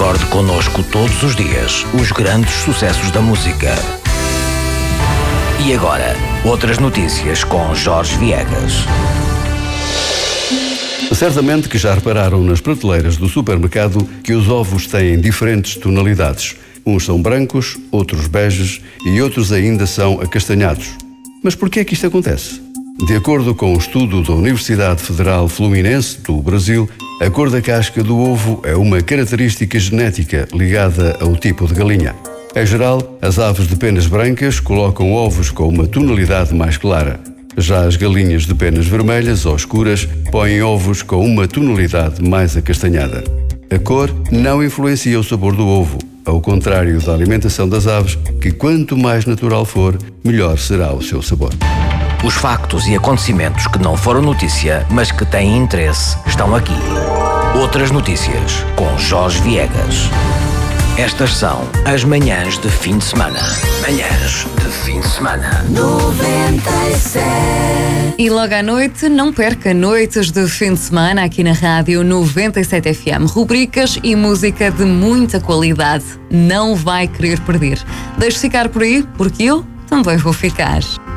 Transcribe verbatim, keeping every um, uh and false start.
Recorde connosco todos os dias os grandes sucessos da música. E agora, outras notícias com Jorge Viegas. Certamente que já repararam nas prateleiras do supermercado que os ovos têm diferentes tonalidades. Uns são brancos, outros beges e outros ainda são acastanhados. Mas por que é que isto acontece? De acordo com um estudo da Universidade Federal Fluminense do Brasil, a cor da casca do ovo é uma característica genética ligada ao tipo de galinha. Em geral, as aves de penas brancas colocam ovos com uma tonalidade mais clara. Já as galinhas de penas vermelhas ou escuras põem ovos com uma tonalidade mais acastanhada. A cor não influencia o sabor do ovo, ao contrário da alimentação das aves, que quanto mais natural for, melhor será o seu sabor. Os factos e acontecimentos que não foram notícia, mas que têm interesse, estão aqui. Outras notícias com Jorge Viegas. Estas são as manhãs de fim de semana. Manhãs de fim de semana. noventa e sete. E logo à noite, não perca noites de fim de semana aqui na Rádio noventa e sete F M. Rubricas e música de muita qualidade. Não vai querer perder. Deixe ficar por aí, porque eu também vou ficar.